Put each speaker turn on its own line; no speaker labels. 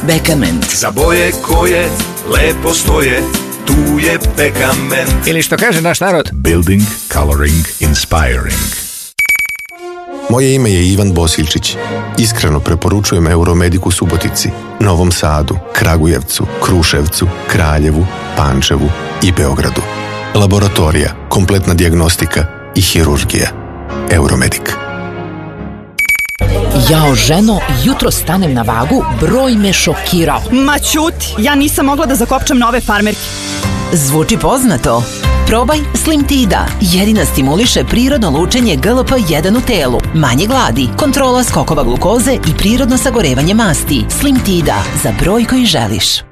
Bekament.
Za boje koje lepo stoje, tu je Bekament.
Ili što kaže naš narod,
Building, coloring, inspiring.
Moje ime je Ivan Bosiljčić. Iskreno preporučujem Euromedic u Subotici, Novom Sadu, Kragujevcu, Kruševcu, Kraljevu, Pančevu i Beogradu. Laboratorija, kompletna dijagnostika i hirurgija. Euromedic.
Jao ženo, jutro stanem na vagu, broj me šokirao.
Ma ćuti, ja nisam mogla da zakopčam nove farmerke.
Zvuči poznato? Probaj Slim Tida. Jedina stimuliše prirodno lučenje GLP-1 u telu. Manje gladi, kontrola skokova glukoze i prirodno sagorevanje masti. Slim Tida, za broj koji želiš.